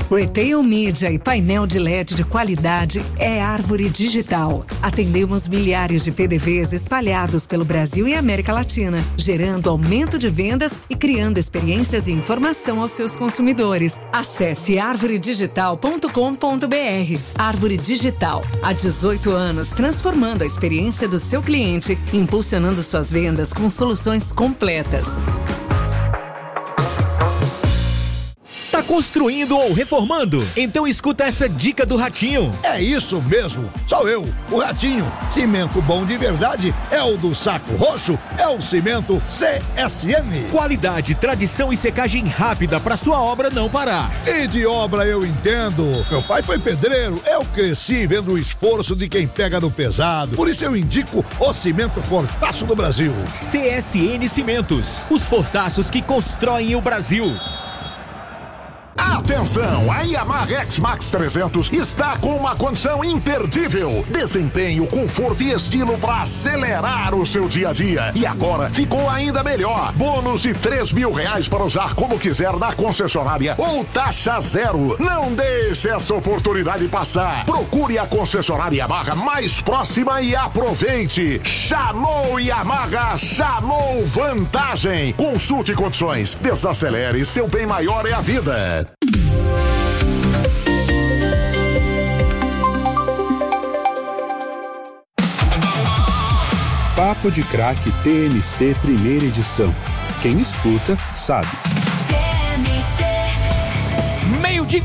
Retail Media e painel de LED de qualidade é Árvore Digital. Atendemos milhares de PDVs espalhados pelo Brasil e América Latina, gerando aumento de vendas e criando experiências e informação aos seus consumidores. Acesse arvoredigital.com.br. Árvore Digital, há 18 anos, transformando a experiência do seu cliente, impulsionando suas vendas com soluções completas. Tá construindo ou reformando? Então escuta essa dica do Ratinho. É isso mesmo, sou eu, o Ratinho. Cimento bom de verdade é o do Saco Roxo, é o cimento CSM. Qualidade, tradição e secagem rápida pra sua obra não parar. E de obra eu entendo. Meu pai foi pedreiro, eu cresci vendo o esforço de quem pega no pesado. Por isso eu indico o cimento Fortaço do Brasil. CSN Cimentos, os fortaços que constroem o Brasil. Atenção, a Yamaha X-Max 300 está com uma condição imperdível. Desempenho, conforto e estilo para acelerar o seu dia a dia. E agora ficou ainda melhor. Bônus de R$3.000 para usar como quiser na concessionária ou taxa zero. Não deixe essa oportunidade passar. Procure a concessionária Yamaha mais próxima e aproveite. Chamou Yamaha, chamou vantagem. Consulte condições. Desacelere, seu bem maior é a vida. Papo de Craque TMC primeira edição. Quem escuta, sabe. Meio-dia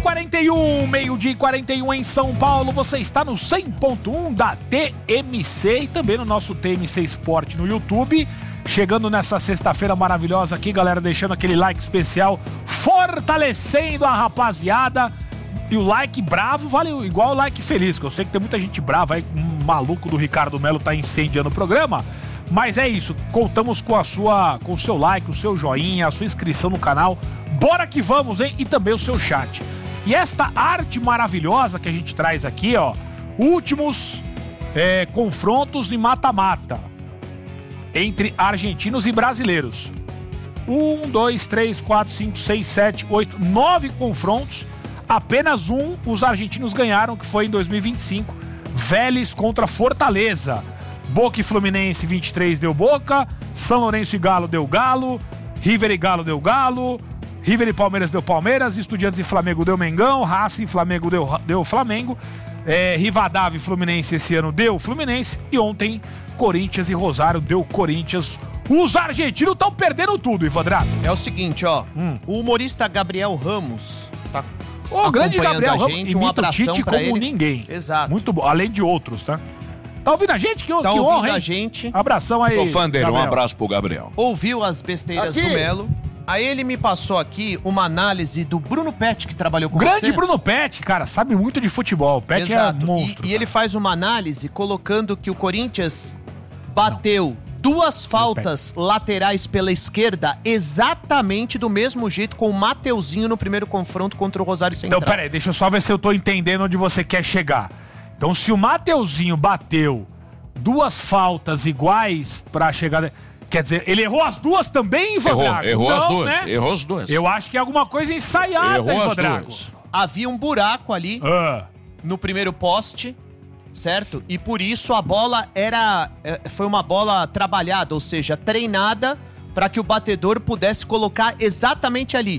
41 em São Paulo. Você está no 100.1 da TMC e também no nosso TMC Esporte no YouTube. Chegando nessa sexta-feira maravilhosa aqui, galera, deixando aquele like especial, fortalecendo a rapaziada. E o like bravo vale igual o like feliz, que eu sei que tem muita gente brava aí, um maluco do Ricardo Melo tá incendiando o programa. Mas é isso, contamos com o seu like, o seu joinha, a sua inscrição no canal. Bora que vamos, hein? E também o seu chat. E esta arte maravilhosa que a gente traz aqui, ó, últimos confrontos de mata-mata entre argentinos e brasileiros. 1, 2, 3, 4, 5, 6, 7, 8, 9 confrontos. Apenas um os argentinos ganharam, que foi em 2025. Vélez contra Fortaleza. Boca e Fluminense 23 deu Boca. São Lourenço e Galo deu Galo. River e Galo deu Galo. River e Palmeiras deu Palmeiras. Estudiantes e Flamengo deu Mengão. Racing e Flamengo deu Flamengo. Rivadavia e Fluminense esse ano deu Fluminense. E ontem Corinthians e Rosário deu Corinthians. Os argentinos estão perdendo tudo, Ivandrato. É o seguinte, ó. O humorista Gabriel Ramos tá o grande Gabriel Ramos imita um abração Tite pra como ele. ninguém. Exato. Muito bom, além de outros, tá? Tá ouvindo a gente? Que ouvindo honra, hein? a gente. Abração aí. Sou fã dele, Gabriel. um abraço pro Gabriel. Ouviu as besteiras Aqui. do Melo. Aí ele me passou aqui uma análise do Bruno Pet, que trabalhou com Grande você. Bruno Pet, cara, sabe muito de futebol. Pet Exato. é monstro. E ele faz uma análise colocando que o Corinthians bateu duas faltas laterais pela esquerda exatamente do mesmo jeito com o Mateuzinho no primeiro confronto contra o Rosário Central. Então, peraí, deixa eu só ver se eu tô entendendo onde você quer chegar. Então, se o Mateuzinho bateu duas faltas iguais pra chegar... Quer dizer, ele errou as duas também, Ivan Drago? Errou Não, as duas, né? errou as duas. Eu acho que é alguma coisa ensaiada, Errou Ivan as Drago. duas. Havia um buraco ali no primeiro poste, certo? E por isso a bola foi uma bola trabalhada, ou seja, treinada para que o batedor pudesse colocar exatamente ali.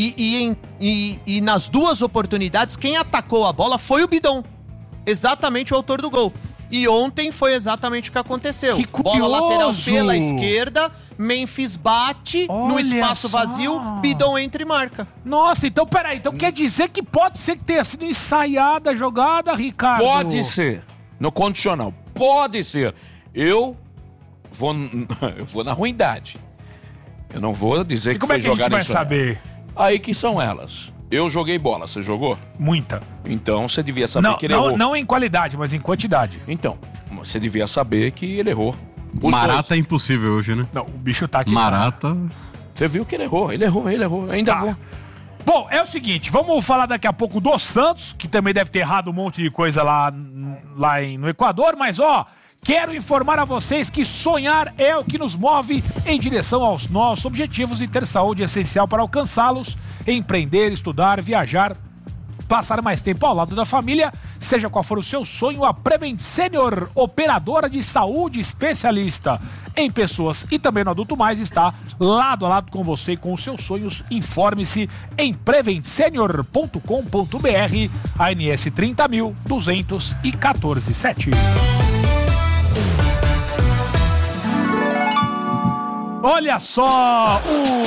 E nas duas oportunidades, quem atacou a bola foi o Bidon, exatamente o autor do gol. E ontem foi exatamente o que aconteceu. Que curioso. Bola lateral pela esquerda, Memphis bate no Olha espaço só. vazio, Bidon entra e marca. Nossa, então peraí, então quer dizer que pode ser que tenha sido ensaiada a jogada, Ricardo? Pode ser, no condicional, pode ser. Eu vou na ruindade. Eu não vou dizer E que como foi é que a gente jogada vai ensaiada. saber? Aí que são elas. Eu joguei bola, você jogou? Muita. Então você devia saber que ele errou. Não em qualidade, mas em quantidade. Então, você devia saber que ele errou. Marata é impossível hoje, né? Não, o bicho tá aqui. Marata... Você viu que ele errou, ainda Tá. vou. Bom, é o seguinte, vamos falar daqui a pouco do Santos, que também deve ter errado um monte de coisa lá no Equador, mas ó, quero informar a vocês que sonhar é o que nos move em direção aos nossos objetivos e ter saúde essencial para alcançá-los, empreender, estudar, viajar passar mais tempo ao lado da família, seja qual for o seu sonho, a Prevent Senior, operadora de saúde especialista em pessoas e também no adulto mais, está lado a lado com você e com os seus sonhos. Informe-se em preventsenior.com.br, ANS 30.214.7. Olha só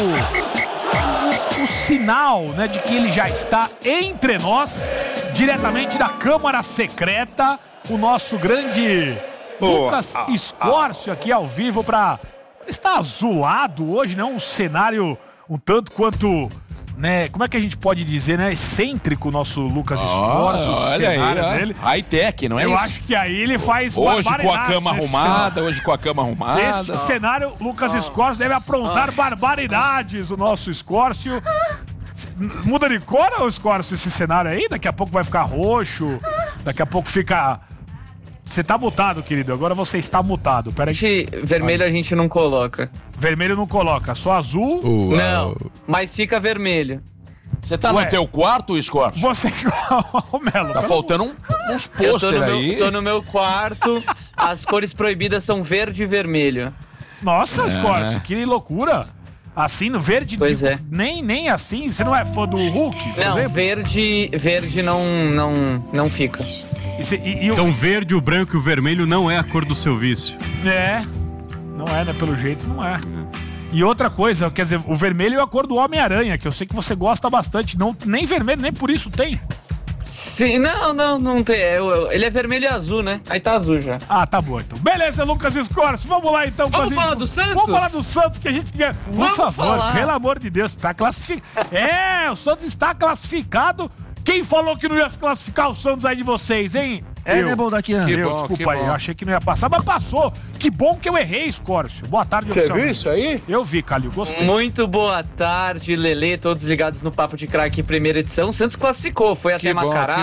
o sinal, né, de que ele já está entre nós, diretamente da Câmara Secreta, o nosso grande Lucas Escórcio aqui ao vivo está azulado hoje, né? Um cenário um tanto quanto, né? Como é que a gente pode dizer, né? Excêntrico o nosso Lucas Escórcio, o cenário dele. High-tech, não é isso? Eu acho que aí ele faz hoje com a cama arrumada, Neste cenário, Lucas Escórcio deve aprontar barbaridades, o nosso Escórcio. Muda de cor, ô Escórcio, esse cenário aí? Daqui a pouco vai ficar roxo, daqui a pouco fica... Você tá mutado, querido. Agora você está mutado. Pera aí. Vermelho a gente não coloca. Vermelho não coloca, só azul? Não, mas fica vermelho. Você tá no teu quarto, Escórcio? Você... Melo, tá faltando uns pôster aí. Tô no meu quarto. As cores proibidas são verde e vermelho. Nossa, Escórcio, que loucura. Assim, no verde... Pois é. Nem assim? Você não é fã do Hulk, por exemplo? Verde não fica. Então verde, o branco e o vermelho não é a cor do seu vício. Não é, né? Pelo jeito não é. E outra coisa, quer dizer, o vermelho é a cor do Homem-Aranha, que eu sei que você gosta bastante. Não, nem vermelho, nem por isso tem. Sim, não tem. Ele é vermelho e azul, né? Aí tá azul já. Ah, tá bom então. Beleza, Lucas Escórcio, vamos lá então. Vamos falar do Santos? Vamos falar do Santos, que a gente quer. Por favor, pelo amor de Deus, tá classificado. O Santos está classificado. Quem falou que não ia se classificar o Santos aí de vocês, hein? Né, bom daqui, desculpa aí, eu achei que não ia passar, mas passou. Que bom que eu errei, Escórcio. Boa tarde, Você viu isso aí? Eu vi, Calil, gostei. Muito boa tarde, Lelê, todos ligados no Papo de Craque, primeira edição. O Santos classificou, foi até Macará,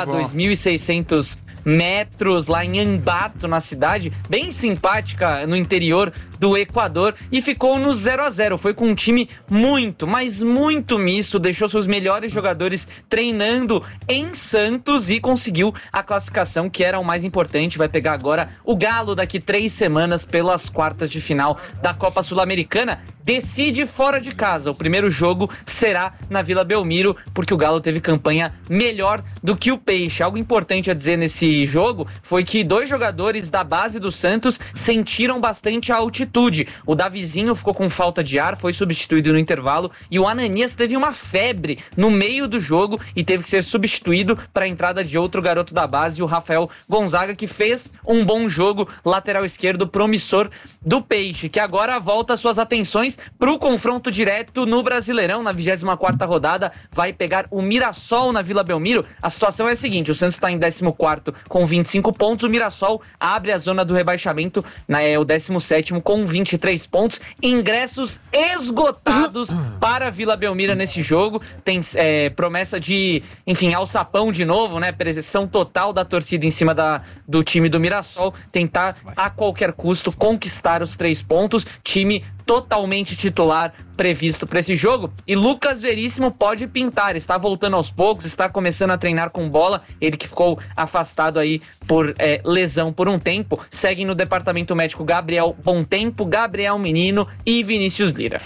2.600 metros lá em Ambato, na cidade, bem simpática, no interior do Equador, e ficou no 0-0. Foi com um time muito, mas muito misto, deixou seus melhores jogadores treinando em Santos e conseguiu a classificação, que era o mais importante. Vai pegar agora o Galo daqui 3 semanas pelas quartas de final da Copa Sul-Americana. Decide fora de casa. O primeiro jogo será na Vila Belmiro, porque o Galo teve campanha melhor do que o Peixe. Algo importante a dizer nesse jogo foi que 2 jogadores da base do Santos sentiram bastante a altitude. O Davizinho ficou com falta de ar, foi substituído no intervalo, e o Ananias teve uma febre no meio do jogo e teve que ser substituído para a entrada de outro garoto da base, o Rafael Gonzaga, que fez um bom jogo, lateral esquerdo promissor do Peixe, que agora volta suas atenções para o confronto direto no Brasileirão, na 24ª rodada, vai pegar o Mirassol na Vila Belmiro. A situação é a seguinte: o Santos está em 14º com 25 pontos, o Mirassol abre a zona do rebaixamento, o 17º com 23 pontos, ingressos esgotados para a Vila Belmiro nesse jogo, tem promessa de, enfim, alçapão de novo, né, pressão total da torcida em cima do time do Mirassol, tentar a qualquer custo conquistar os 3 pontos, time totalmente titular previsto para esse jogo, e Lucas Veríssimo pode pintar, está voltando aos poucos, está começando a treinar com bola, ele que ficou afastado aí por lesão por um tempo. Seguem no departamento médico Gabriel Bontempo, Gabriel Menino e Vinícius Lira.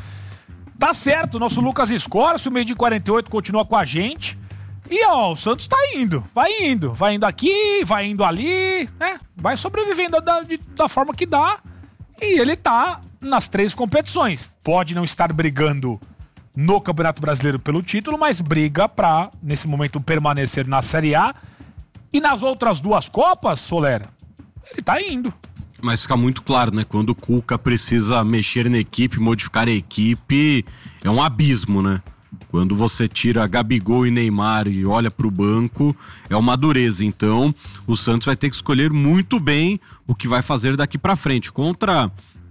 Tá certo, nosso Lucas Escórcio, meio de 48, continua com a gente. E o Santos tá indo, vai indo aqui, vai indo ali, né? Vai sobrevivendo da forma que dá, e ele tá nas 3 competições. Pode não estar brigando no Campeonato Brasileiro pelo título, mas briga pra, nesse momento, permanecer na Série A. E nas outras 2 Copas, Solera, ele tá indo. Mas fica muito claro, né? Quando o Cuca precisa mexer na equipe, modificar a equipe, é um abismo, né? Quando você tira Gabigol e Neymar e olha pro banco, é uma dureza. Então, o Santos vai ter que escolher muito bem o que vai fazer daqui pra frente. Contra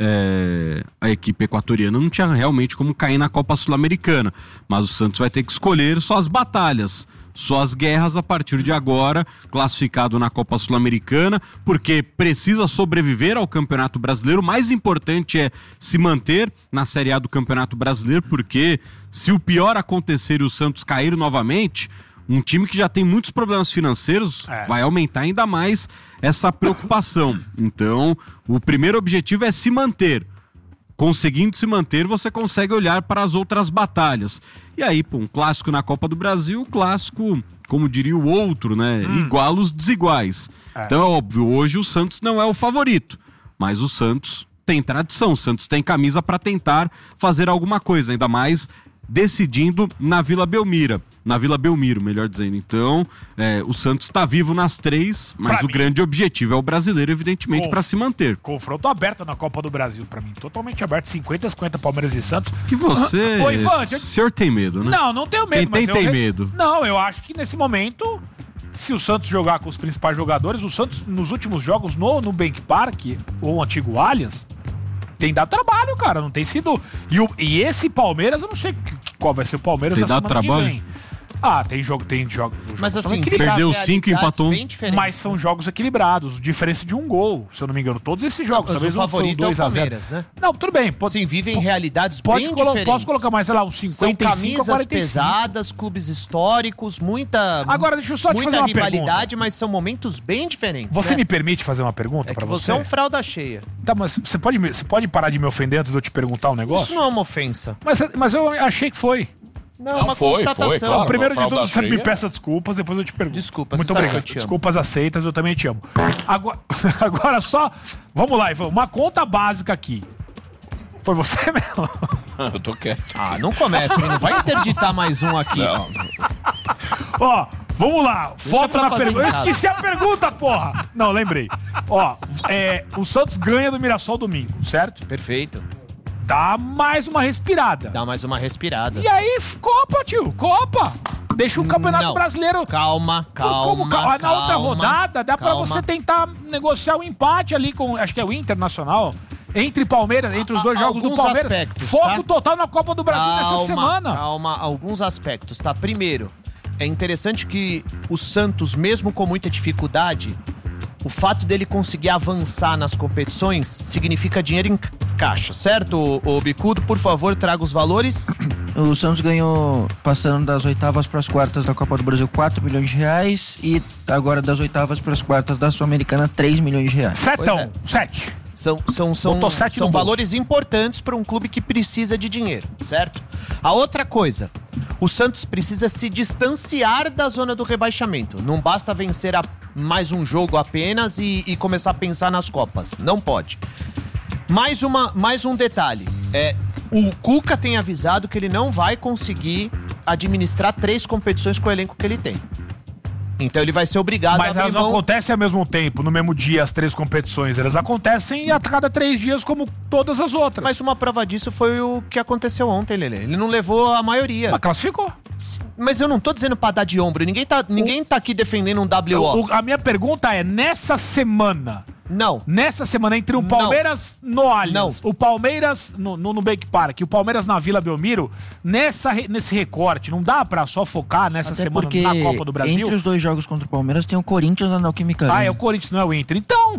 a equipe equatoriana não tinha realmente como cair na Copa Sul-Americana, mas o Santos vai ter que escolher suas batalhas, suas guerras a partir de agora, classificado na Copa Sul-Americana, porque precisa sobreviver ao Campeonato Brasileiro. O mais importante é se manter na Série A do Campeonato Brasileiro, porque se o pior acontecer e o Santos cair novamente, Um time que já tem muitos problemas financeiros vai aumentar ainda mais essa preocupação. Então, o primeiro objetivo é se manter. Conseguindo se manter, você consegue olhar para as outras batalhas. E aí, um clássico na Copa do Brasil, o clássico, como diria o outro, né? Iguala os desiguais. Então é óbvio, hoje o Santos não é o favorito, mas o Santos tem tradição, o Santos tem camisa para tentar fazer alguma coisa, ainda mais decidindo na Vila Belmiro, melhor dizendo. Então, o Santos está vivo nas 3, mas o grande objetivo é o brasileiro, evidentemente, para se manter. Confronto aberto na Copa do Brasil, para mim. Totalmente aberto, 50-50 Palmeiras e Santos. Que você... Ô, Ivan, o senhor tem medo, né? Não tenho medo. Quem tem medo. Não, eu acho que nesse momento, se o Santos jogar com os principais jogadores, o Santos, nos últimos jogos no Nubank Park, ou o antigo Allianz, tem dado trabalho, cara, não tem sido... E esse Palmeiras, eu não sei qual vai ser o Palmeiras da semana que vem. Tem jogo. Mas assim, perdeu 5 e empatou 1. Mas são jogos equilibrados, diferença de 1 gol, se eu não me engano. Todos esses jogos, talvez o favorito é o Palmeiras, né? Não, tudo bem. Sim, vivem realidades bem diferentes. Posso colocar mais, sei lá, uns 55 São camisas 45. Pesadas, clubes históricos, muita Agora, deixa eu só te fazer uma rivalidade, pergunta. Mas são momentos bem diferentes. Você me permite fazer uma pergunta pra você? Você é um fralda cheia. Tá, mas você pode parar de me ofender antes de eu te perguntar um negócio? Isso não é uma ofensa. Mas eu achei que foi. Não, uma constatação. Claro, primeiro de tudo, você me peça desculpas, depois eu te pergunto. Desculpas. Muito obrigado. Desculpas aceitas, eu também te amo. Agora só... Vamos lá, Ivan. Uma conta básica aqui. Foi você mesmo? Eu tô quieto. Não começa, hein? Não vai interditar mais um aqui. Não. Ó, vamos lá. Foco na pergunta. Eu esqueci a pergunta, porra! Não, lembrei. Ó, o Santos ganha do Mirassol domingo, certo? Perfeito. Dá mais uma respirada. E aí, Copa, tio. Copa. Deixa o Campeonato Brasileiro... Calma. Na outra rodada, dá pra você tentar negociar um empate ali com... Acho que é o Internacional. Entre Palmeiras, entre os dois jogos do Palmeiras. Aspectos, foco total na Copa do Brasil nessa semana. Calma, alguns aspectos, tá? Primeiro, é interessante que o Santos, mesmo com muita dificuldade... O fato dele conseguir avançar nas competições significa dinheiro em caixa, certo, ô Bicudo? Por favor, traga os valores. O Santos ganhou, passando das oitavas para as quartas da Copa do Brasil, 4 milhões de reais. E agora das oitavas para as quartas da Sul-Americana, 3 milhões de reais. 7. São valores importantes para um clube que precisa de dinheiro, certo? A outra coisa, o Santos precisa se distanciar da zona do rebaixamento. Não basta vencer mais um jogo apenas e começar a pensar nas Copas. Não pode. Mais um detalhe. O Cuca tem avisado que ele não vai conseguir administrar 3 competições com o elenco que ele tem. Então ele vai ser obrigado a abrir mão... Mas elas não acontecem ao mesmo tempo, no mesmo dia, as 3 competições. Elas acontecem a cada 3 dias, como todas as outras. Mas uma prova disso foi o que aconteceu ontem, Lelê. Ele não levou a maioria. Mas classificou. Mas eu não tô dizendo pra dar de ombro. Ninguém tá aqui defendendo um WO. A minha pergunta é, nessa semana... Não. Nessa semana, entre o Palmeiras no Allianz, o Palmeiras no Nubank Park e o Palmeiras na Vila Belmiro, nesse recorte, não dá pra só focar nessa semana na Copa do Brasil? Entre os 2 jogos contra o Palmeiras tem o Corinthians na Neoquímica Arena. É o Corinthians, não é o Inter. Então...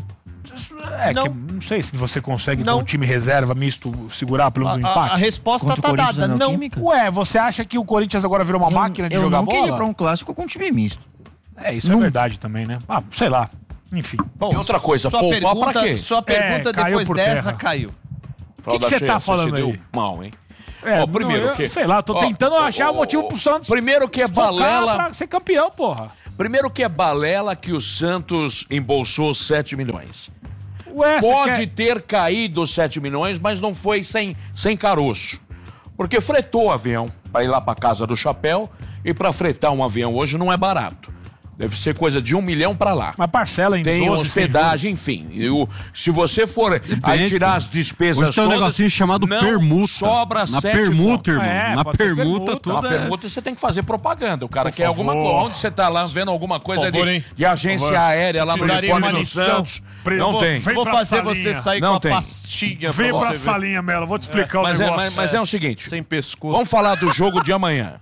não sei se você consegue com um time reserva misto segurar pelo empate. A resposta tá dada, não. Ué, você acha que o Corinthians agora virou uma máquina de jogar bola? Eu não queria pra um clássico com um time misto. Isso é verdade também, né? Sei lá. Enfim. Bom, e outra coisa, poupar pra quê? Sua pergunta depois dessa caiu. O que você tá falando aí? Mal, hein? Primeiro que... Sei lá, tô tentando achar o motivo pro Santos. Primeiro que é balela... pra ser campeão, porra. Primeiro que é balela que o Santos embolsou 7 milhões. Pode ter caído 7 milhões, mas não foi sem caroço. Porque fretou o avião para ir lá para casa do Chapéu, e para fretar um avião hoje não é barato. Deve ser coisa de 1 milhão para lá. Uma parcela em 12, tem hospedagem, enfim. Se você for aí tirar as despesas todas... Tem um negocinho chamado permuta. Sobra 7 permuta, irmão. Na permuta, tudo. Na permuta você tem que fazer propaganda. O cara quer alguma coisa. Onde você tá lá vendo alguma coisa de agência aérea lá no uniforme do Santos? Não tem. Vou fazer você sair com a pastinha. Vem pra salinha, Melo. Vou te explicar o negócio. Mas é o seguinte. Sem pescoço. Vamos falar do jogo de amanhã.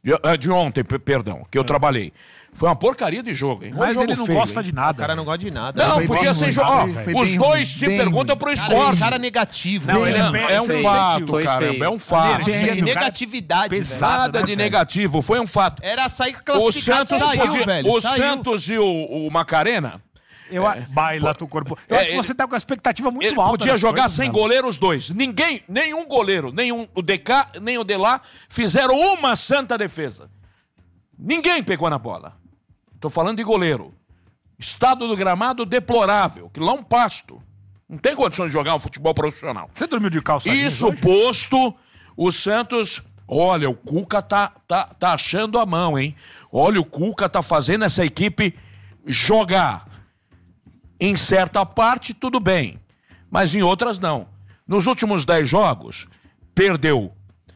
De ontem, perdão, que eu trabalhei. Foi uma porcaria de jogo, hein? Mas ele não gosta de nada. O cara não gosta de nada. Não, podia ser jogo. Os dois te perguntam pro esporte. Cara negativo. Não, é um fato, caramba. É um fato. Negatividade. Nada de negativo, foi um fato. Era sair classificado. O Santos e o Macarena... Baila do corpo. Eu acho que você tá com a expectativa muito alta. Podia jogar sem goleiro os dois. Nenhum goleiro, nem o DK, nem o Delá, fizeram uma santa defesa. Ninguém pegou na bola. Tô falando de goleiro. Estado do gramado deplorável, que lá é um pasto. Não tem condições de jogar um futebol profissional. Você dormiu de calça jeans Isso hoje? Posto, o Santos... Olha, o Cuca tá achando a mão, hein? Olha, o Cuca tá fazendo essa equipe jogar. Em certa parte, tudo bem. Mas em outras, não. Nos últimos 10 jogos, perdeu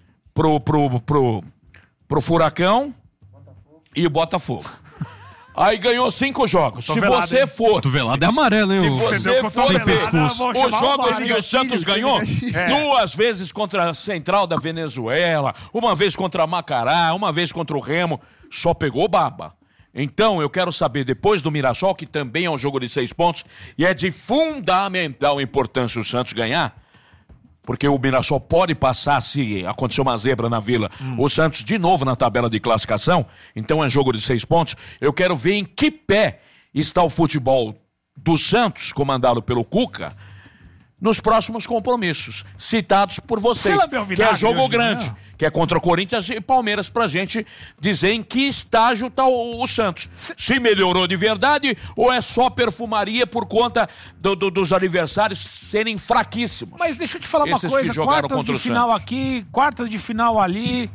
pro Furacão e o Botafogo. Aí ganhou 5 jogos. Se você for... Cotovelada é amarelo, hein? Se você for ver os jogos que o Santos ganhou, 2 vezes contra a Central da Venezuela, uma vez contra a Macará, uma vez contra o Remo, só pegou baba. Então, eu quero saber, depois do Mirassol, que também é um jogo de 6 pontos, e é de fundamental importância o Santos ganhar, porque o Mirassol pode passar se acontecer uma zebra na Vila. O Santos de novo na tabela de classificação, então é jogo de 6 pontos. Eu quero ver em que pé está o futebol do Santos, comandado pelo Cuca, nos próximos compromissos, citados por vocês, que é jogo grande, que é contra Corinthians e Palmeiras, pra gente dizer em que estágio está o Santos. Se melhorou de verdade ou é só perfumaria por conta dos adversários serem fraquíssimos. Mas deixa eu te falar uma coisa, quartas de final aqui, quartas de final ali...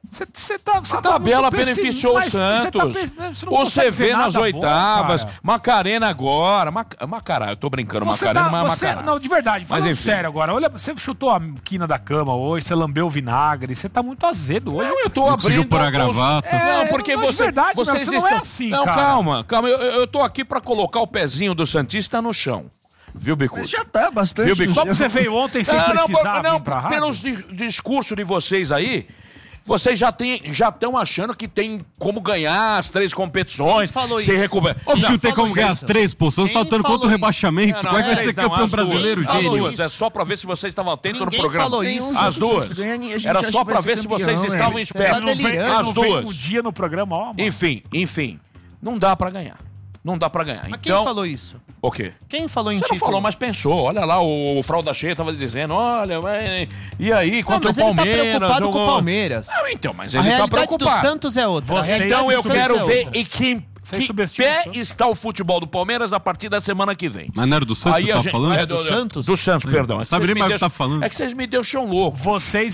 A tabela beneficiou o Santos. O CV nas oitavas, Macarena agora. Macará, eu tô brincando, Macarena, mas Macará. Não, de verdade, falando sério agora. Olha, você chutou a quina da cama hoje, você lambeu o vinagre, você tá muito azedo hoje. Eu tô abrindo por a gravata. Não, porque vocês estão... Não é assim, não, cara. Calma. Eu tô aqui pra colocar o pezinho do Santista no chão. Viu, Bicudo? Mas já tá bastante. Só que você veio ontem sem precisar vir pra rádio. Pelos discursos de vocês aí... Vocês já estão achando que tem como ganhar as 3 competições. Falou se recuperar. Óbvio que não tem como ganhar as 3, pô. Você tá lutando contra o rebaixamento. Como é que vai ser campeão brasileiro, gênio? É só pra ver se vocês estavam atento no Ninguém programa. falou isso. As duas. Era só pra ver se vocês estavam espertos. As duas. Um dia no programa, ó. Enfim. Não dá pra ganhar. Não dá pra ganhar. Mas então, quem falou isso? O quê? Quem falou em Você título? não falou, mas pensou. Olha lá, o Fralda Cheia tava dizendo, olha, e aí, contra o Palmeiras... Ele tá preocupado com o Palmeiras. Não, então, mas a ele tá realidade preocupado. do Santos é outra. Então eu quero ver em que pé está o futebol do Palmeiras a partir da semana que vem. Mas não era do Santos que você tá falando? É do Santos? Do Santos, perdão. Sabe nem mais o que tá falando. É que vocês me deixam louco. Vocês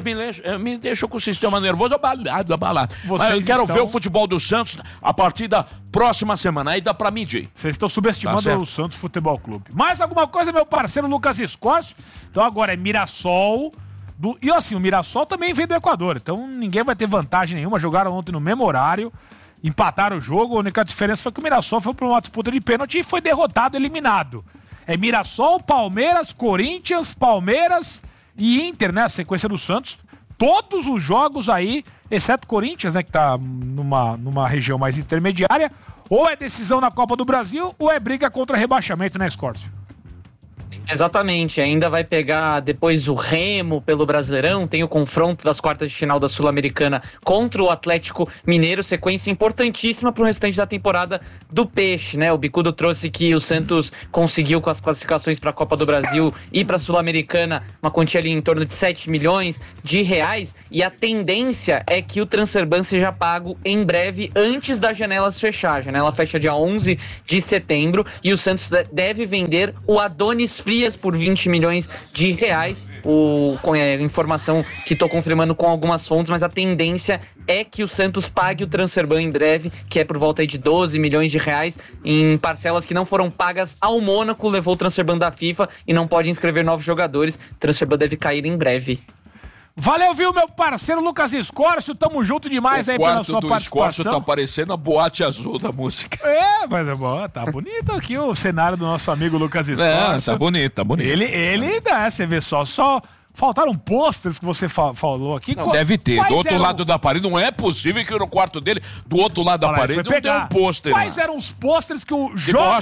me deixam com o sistema nervoso abalado. Mas eu quero ver o futebol do Santos a partir da próxima semana. Aí dá pra medir. Vocês estão subestimando o Santos Futebol Clube. Mais alguma coisa, meu parceiro Lucas Escorcio? Então agora é Mirassol... E assim, o Mirassol também veio do Equador. Então ninguém vai ter vantagem nenhuma. Jogaram ontem no mesmo horário. Empataram o jogo, a única diferença foi que o Mirassol foi para uma disputa de pênalti e foi derrotado, eliminado. É Mirassol, Palmeiras, Corinthians, Palmeiras e Inter, né? A sequência do Santos. Todos os jogos aí, exceto Corinthians, né? Que tá numa região mais intermediária. Ou é decisão na Copa do Brasil, ou é briga contra rebaixamento, né, Escorcio? Exatamente, ainda vai pegar depois o Remo pelo Brasileirão, tem o confronto das quartas de final da Sul-Americana contra o Atlético Mineiro, sequência importantíssima para o restante da temporada do Peixe, né? O Bicudo trouxe que o Santos conseguiu com as classificações para a Copa do Brasil e para a Sul-Americana uma quantia ali em torno de 7 milhões de reais e a tendência é que o Transferban seja pago em breve antes da janela se fechar. A janela fecha dia 11 de setembro e o Santos deve vender o Adonis Frias por 20 milhões de reais. Informação que estou confirmando com algumas fontes, mas a tendência é que o Santos pague o Transferban em breve, que é por volta aí de 12 milhões de reais em parcelas que não foram pagas ao Mônaco, levou o Transferban da FIFA e não pode inscrever novos jogadores. O Transferban deve cair em breve. Valeu, viu, meu parceiro Lucas Escorcio, tamo junto demais aí pela sua participação. O Escorcio tá parecendo a boate azul da música. Mas é bom, tá bonito aqui o cenário do nosso amigo Lucas Escorcio. Tá bonito. Ele dá, você vê só Faltaram pôsteres que você falou aqui. Não, deve ter. Do outro lado da parede. Não é possível que no quarto dele, do outro lado da parede, não tem um pôster. Quais eram os pôsteres que o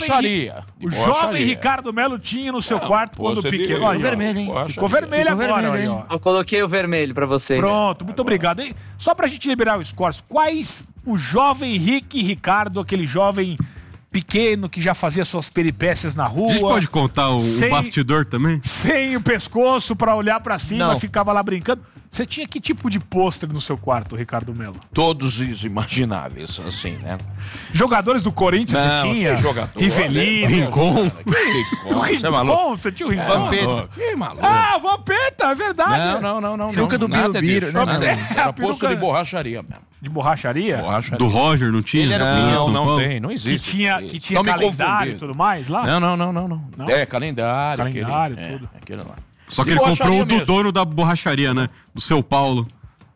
jovem Ricardo Melo tinha no seu quarto quando pequeno? Ficou vermelho, hein? Ficou vermelho agora, hein? Eu coloquei o vermelho pra vocês. Pronto, muito obrigado. Hein? Só pra gente liberar o Scores, quais o jovem Ricardo, aquele jovem pequeno que já fazia suas peripécias na rua. A gente pode contar o bastidor também? Sem o pescoço pra olhar pra cima, ficava lá brincando. Você tinha que tipo de pôster no seu quarto, Ricardo Melo? Todos os imagináveis, assim, né? Jogadores do Corinthians você tinha? Rivelino. Rincon. Você é maluco? Você tinha o Rincon? Vampeta. Que maluco. Ah, Vampeta, é verdade. Não. Peruca do Birubiru, né? Era posto de borracharia mesmo. De borracharia? Do Roger, não tinha? Ele era não tem, não existe. Que tinha calendário e tudo mais lá? Não. É, calendário. Calendário, tudo. Aquele lá. Só que ele comprou o do dono da borracharia, né? Do seu Paulo.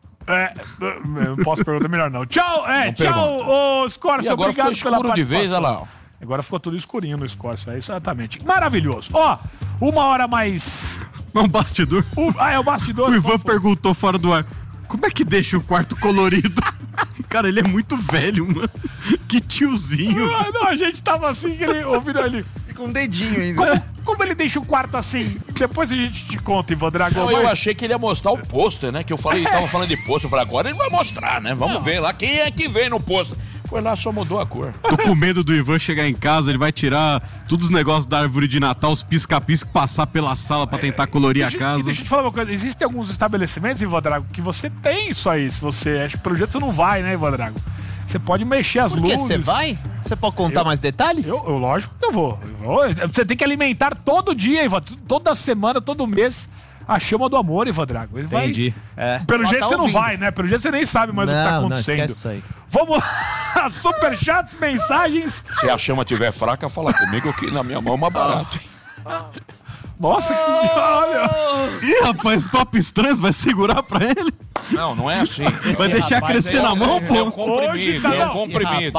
Não posso perguntar melhor não. Tchau, tchau, Scorcio, obrigado pela participação. De vez, olha lá. Agora ficou tudo escurinho no Scorcio, é isso exatamente. Maravilhoso. Ó, uma hora mais... É um bastidor. É o bastidor. O Ivan perguntou fora do ar, como é que deixa o quarto colorido? Cara, ele é muito velho, mano. Que tiozinho. Não, a gente tava assim, ouvindo ele... Com um dedinho ainda. Como ele deixa o quarto assim? Depois a gente te conta, Ivan Dragão. Eu achei que ele ia mostrar o pôster, né? Que eu falei, tava falando de pôster. Eu falei, agora ele vai mostrar, né? Vamos ver lá quem é que vem no pôster. Foi lá, só mudou a cor. Tô com medo do Ivan chegar em casa, ele vai tirar todos os negócios da árvore de Natal, os pisca-pisca, passar pela sala pra tentar colorir a casa. Deixa eu te falar uma coisa, existem alguns estabelecimentos, Ivan Drago, que você tem isso aí, se você acha que pelo jeito você não vai, né, Ivan Drago? Você pode mexer as luzes. Você vai? Você pode contar mais detalhes? Eu lógico que eu vou. Você tem que alimentar todo dia, Ivan, toda semana, todo mês, a chama do amor, Ivan Drago. Ele Entendi. Pelo jeito você não vai, né? Pelo jeito você nem sabe mais o que tá acontecendo. Não, esquece isso aí. Vamos lá, superchats, mensagens. Se a chama estiver fraca, fala comigo que na minha mão é mais barato. Nossa, que... Olha! Ih, rapaz, papo estranho, você vai segurar pra ele? Não é assim. Vai deixar crescer na mão, pô? É o comprimido, é o comprimido.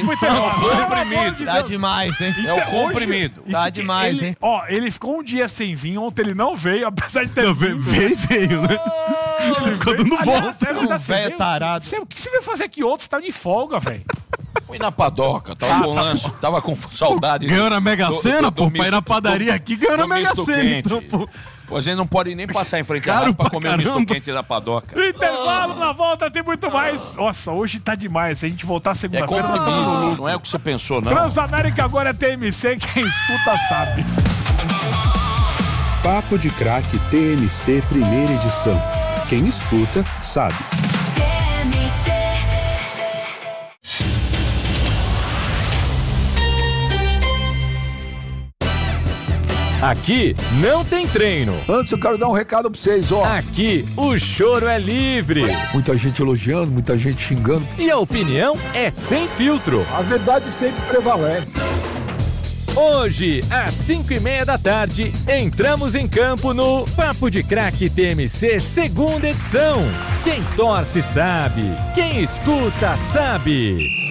Tá demais, hein? É o comprimido. Tá demais, hein? Ó, ele ficou um dia sem vir, ontem ele não veio, apesar de ter vindo. Veio, né? Ele ficou dando volta. Velho tarado. O que você veio fazer aqui ontem? Você tá de folga, velho. Fui na padoca, tava com lance, tava com saudade. Ganhou na Mega Sena, pô, pra ir na padaria aqui, ganhou na Mega Sena, então, pô. Pô, a gente não pode nem passar em frente à pra comer o misto quente da padoca. Intervalo, na volta tem muito mais. Nossa, hoje tá demais. Se a gente voltar segunda-feira, não é o que você pensou, não. Transamérica agora é TMC, quem escuta sabe. Papo de Craque TMC primeira edição. Quem escuta sabe. Aqui não tem treino. Antes eu quero dar um recado pra vocês, ó. Aqui o choro é livre. Muita gente elogiando, muita gente xingando. E a opinião é sem filtro. A verdade sempre prevalece. Hoje, às 5:30 da tarde, entramos em campo no Papo de Craque TMC, segunda edição. Quem torce sabe, quem escuta sabe.